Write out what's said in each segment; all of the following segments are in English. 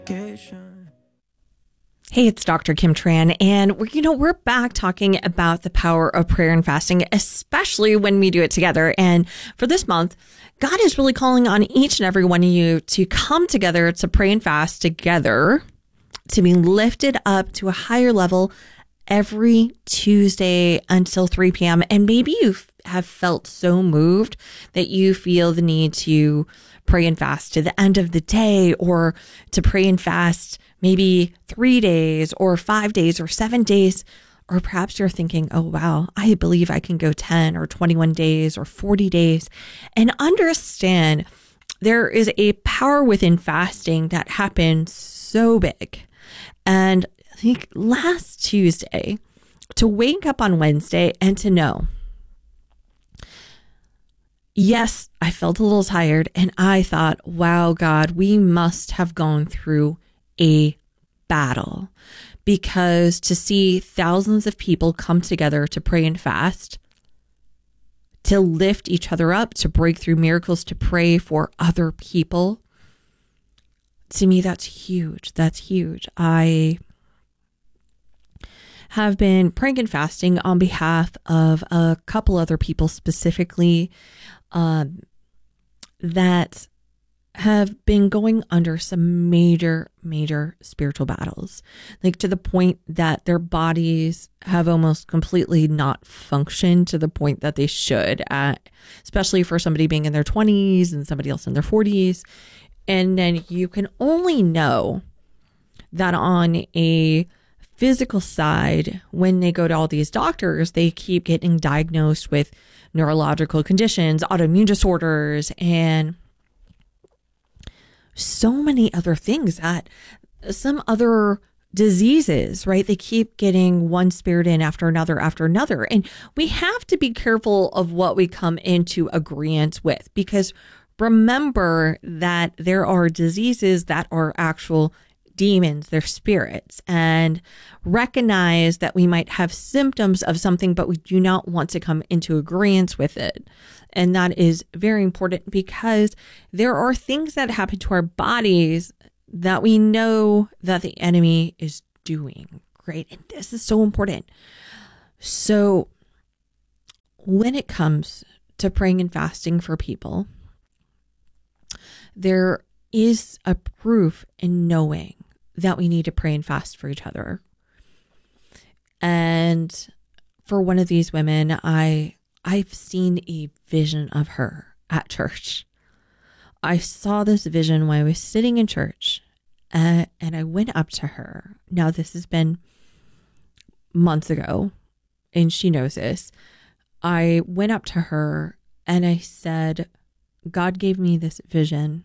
Hey, it's Dr. Kim Tran, and we're back talking about the power of prayer and fasting, especially when we do it together. And for this month, God is really calling on each and every one of you to come together to pray and fast together, to be lifted up to a higher level every Tuesday until 3 p.m. And maybe you have felt so moved that you feel the need to pray and fast to the end of the day, or to pray and fast maybe 3 days or 5 days or 7 days. Or perhaps you're thinking, oh, wow, I believe I can go 10 or 21 days or 40 days. And understand there is a power within fasting that happens so big. And I think last Tuesday, to wake up on Wednesday and to know, yes, I felt a little tired, and I thought, wow, God, we must have gone through a battle, because to see thousands of people come together to pray and fast, to lift each other up, to break through miracles, to pray for other people, to me, that's huge. That's huge. I have been praying and fasting on behalf of a couple other people specifically that have been going under some major spiritual battles, like to the point that their bodies have almost completely not functioned to the point that they should, especially for somebody being in their 20s and somebody else in their 40s. And then you can only know that on a physical side, when they go to all these doctors, they keep getting diagnosed with neurological conditions, autoimmune disorders, and so many other things, that some other diseases, right? They keep getting one spirit in after another. And we have to be careful of what we come into agreement with, because remember that there are diseases that are actual demons, they're spirits, and recognize that we might have symptoms of something, but we do not want to come into agreement with it. And that is very important, because there are things that happen to our bodies that we know that the enemy is doing. Great. And this is so important. So when it comes to praying and fasting for people, there is a proof in knowing that we need to pray and fast for each other. And for one of these women, I've seen a vision of her at church. I saw this vision when I was sitting in church, and I went up to her. Now, this has been months ago, and she knows this. I went up to her and I said, God gave me this vision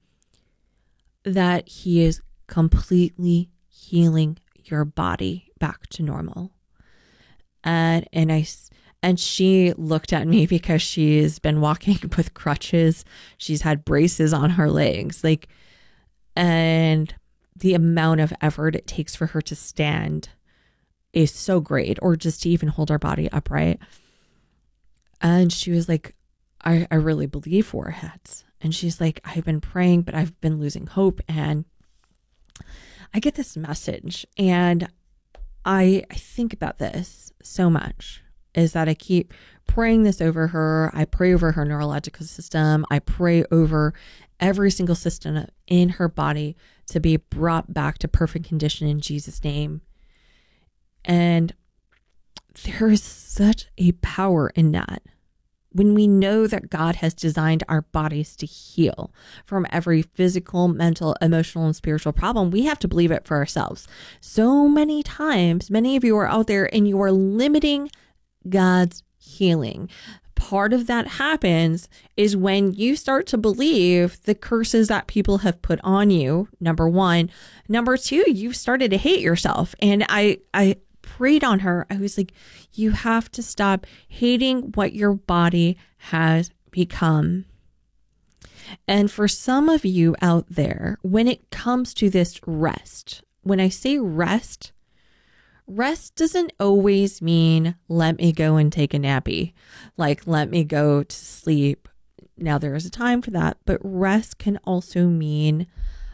that He is completely healing your body back to normal. And she looked at me, because she's been walking with crutches. She's had braces on her legs, and the amount of effort it takes for her to stand is so great, or just to even hold her body upright. And she was like, I really believe for it. And she's like, I've been praying, but I've been losing hope. And I get this message, and I think about this so much, is that I keep praying this over her. I pray over her neurological system. I pray over every single system in her body to be brought back to perfect condition in Jesus' name. And there is such a power in that. When we know that God has designed our bodies to heal from every physical, mental, emotional, and spiritual problem, we have to believe it for ourselves. So many times, many of you are out there and you are limiting God's healing. Part of that happens is when you start to believe the curses that people have put on you, number one. Number two, you've started to hate yourself. And I prayed on her. I was like, you have to stop hating what your body has become. And for some of you out there, when it comes to this rest, when I say rest doesn't always mean let me go and take a nappy, like let me go to sleep. Now there is a time for that, but rest can also mean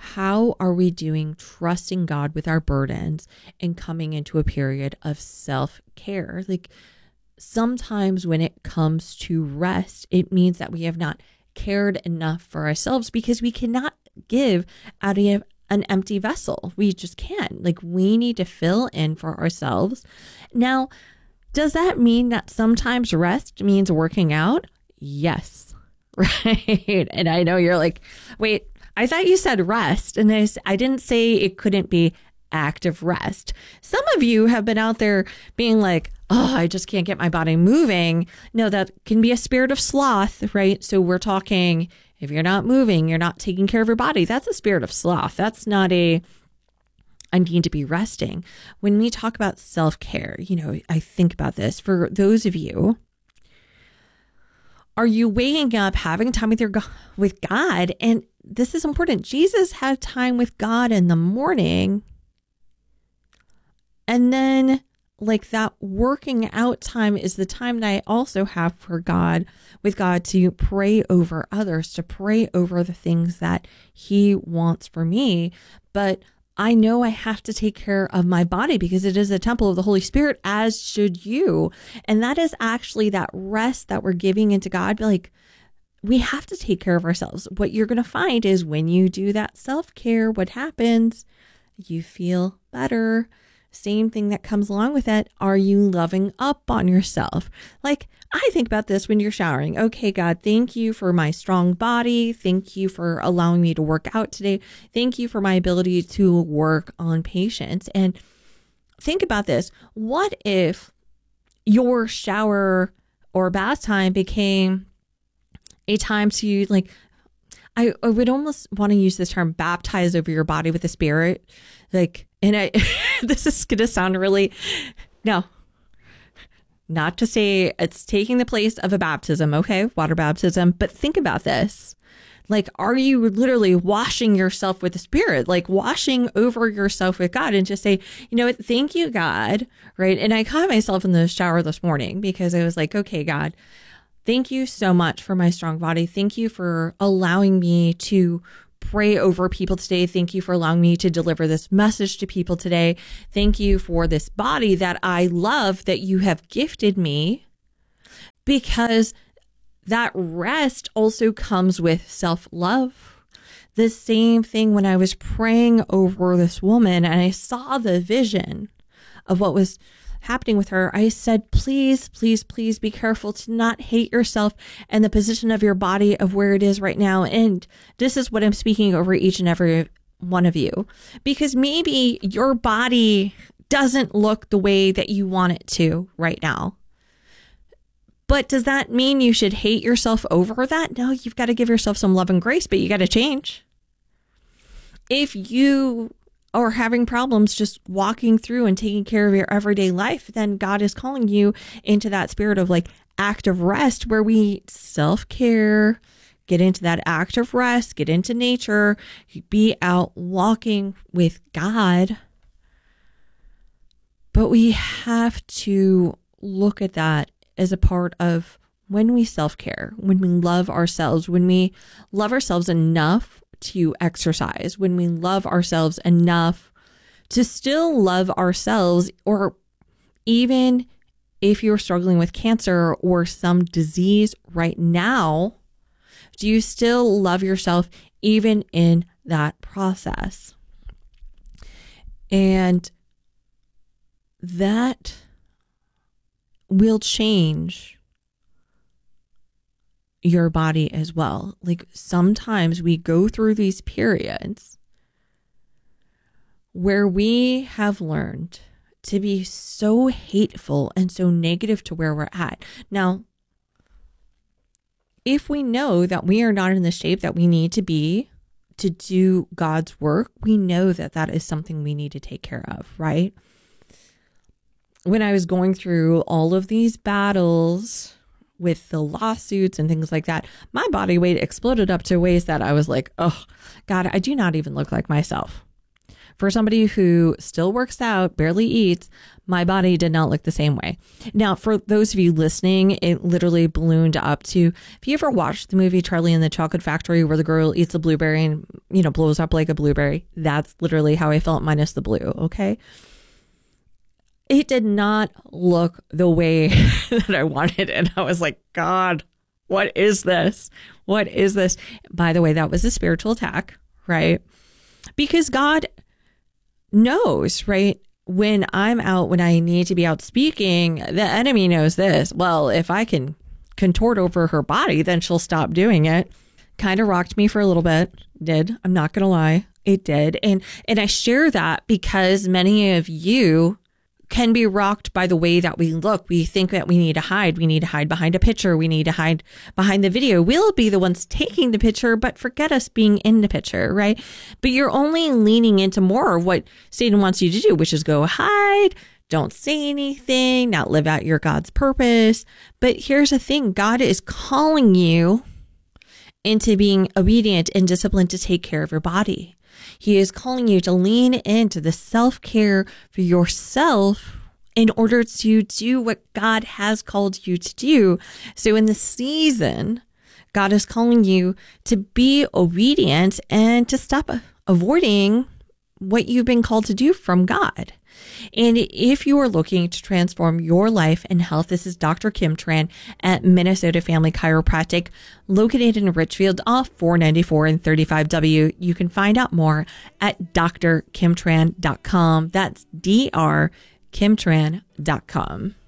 How are we doing trusting God with our burdens and coming into a period of self-care? Like sometimes when it comes to rest, it means that we have not cared enough for ourselves because we cannot give out of an empty vessel. We just can't. Like we need to fill in for ourselves. Now, does that mean that sometimes rest means working out? Yes. Right. And I know you're like, wait, I thought you said rest. And I didn't say it couldn't be active rest. Some of you have been out there being like, oh, I just can't get my body moving. No, that can be a spirit of sloth, right? So we're talking, if you're not moving, you're not taking care of your body. That's a spirit of sloth. That's not I need to be resting. When we talk about self-care, I think about this for those of you. Are you waking up, having time with God? And this is important. Jesus had time with God in the morning. And then like that working out time is the time that I also have with God to pray over others, to pray over the things that he wants for me. But I know I have to take care of my body because it is a temple of the Holy Spirit, as should you. And that is actually that rest that we're giving into God. Like we have to take care of ourselves. What you're going to find is when you do that self-care, what happens? You feel better. Same thing that comes along with it. Are you loving up on yourself? Like I think about this when you're showering. Okay, God, thank you for my strong body. Thank you for allowing me to work out today. Thank you for my ability to work on patience. And think about this. What if your shower or bath time became a time to like, I would almost want to use this term, baptize over your body with the Spirit. Like, and this is going to sound really, no, not to say it's taking the place of a baptism. Okay. Water baptism. But think about this. Like, are you literally washing yourself with the Spirit, like washing over yourself with God and just say, you know what? Thank you, God. Right. And I caught myself in the shower this morning because I was like, okay, God, thank you so much for my strong body. Thank you for allowing me to pray over people today. Thank you for allowing me to deliver this message to people today. Thank you for this body that I love that you have gifted me, because that rest also comes with self-love. The same thing when I was praying over this woman and I saw the vision of what was happening with her, I said, please, please, please be careful to not hate yourself and the position of your body of where it is right now. And this is what I'm speaking over each and every one of you, because maybe your body doesn't look the way that you want it to right now. But does that mean you should hate yourself over that? No, you've got to give yourself some love and grace, but you got to change. If you or having problems just walking through and taking care of your everyday life, then God is calling you into that spirit of like active rest where we self-care, get into that active rest, get into nature, be out walking with God. But we have to look at that as a part of when we self-care, when we love ourselves, when we love ourselves enough to exercise, when we love ourselves enough to still love ourselves, or even if you're struggling with cancer or some disease right now, do you still love yourself even in that process? And that will change your body as well. Like sometimes we go through these periods where we have learned to be so hateful and so negative to where we're at. Now, if we know that we are not in the shape that we need to be to do God's work, we know that that is something we need to take care of, right? When I was going through all of these battles with the lawsuits and things like that, my body weight exploded up to ways that I was like, oh God, I do not even look like myself. for somebody who still works out, barely eats, my body did not look the same way. Now, for those of you listening, it literally ballooned up to, if you ever watched the movie Charlie and the Chocolate Factory where the girl eats a blueberry and, blows up like a blueberry, that's literally how I felt minus the blue. Okay. It did not look the way that I wanted. And I was like, God, what is this? What is this? By the way, that was a spiritual attack, right? Because God knows, right? When I'm out, when I need to be out speaking, the enemy knows this. Well, if I can contort over her body, then she'll stop doing it. Kind of rocked me for a little bit. Did. I'm not going to lie. It did. And I share that because many of you can be rocked by the way that we look. We think that we need to hide. We need to hide behind a picture. We need to hide behind the video. We'll be the ones taking the picture, but forget us being in the picture, right? But you're only leaning into more of what Satan wants you to do, which is go hide, don't say anything, not live out your God's purpose. But here's the thing. God is calling you into being obedient and disciplined to take care of your body. He is calling you to lean into the self-care for yourself in order to do what God has called you to do. So in the season, God is calling you to be obedient and to stop avoiding what you've been called to do from God. And if you are looking to transform your life and health, this is Dr. Kim Tran at Minnesota Family Chiropractic, located in Richfield off 494 and 35W. You can find out more at drkimtran.com. That's drkimtran.com.